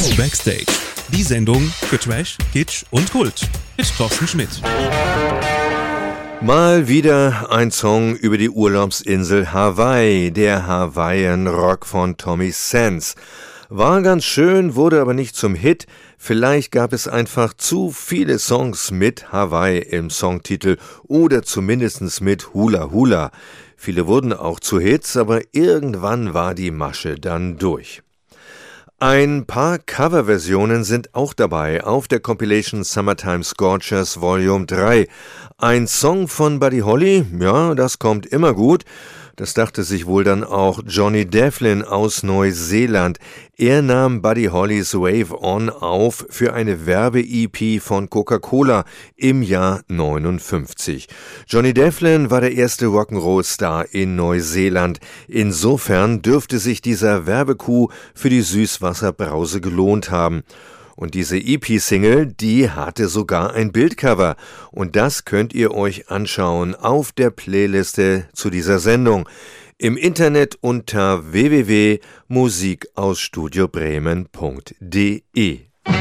Backstage, die Sendung für Trash, Kitsch und Kult mit Thorsten Schmidt. Mal wieder ein Song über die Urlaubsinsel Hawaii, der Hawaiian Rock von Tommy Sense. War ganz schön, wurde aber nicht zum Hit. Vielleicht gab es einfach zu viele Songs mit Hawaii im Songtitel oder zumindest mit Hula Hula. Viele wurden auch zu Hits, aber irgendwann war die Masche dann durch. Ein paar Coverversionen sind auch dabei auf der Compilation Summertime Scorchers Volume 3. Ein Song von Buddy Holly, ja, das kommt immer gut. Das dachte sich wohl dann auch Johnny Devlin aus Neuseeland. Er nahm Buddy Hollys Wave On auf für eine Werbe-EP von Coca-Cola im Jahr 59. Johnny Devlin war der erste Rock'n'Roll-Star in Neuseeland. Insofern dürfte sich dieser Werbekuh für die Süßwasserbrause gelohnt haben. Und diese EP-Single, die hatte sogar ein Bildcover. Und das könnt ihr euch anschauen auf der Playliste zu dieser Sendung. Im Internet unter www.musikausstudiobremen.de.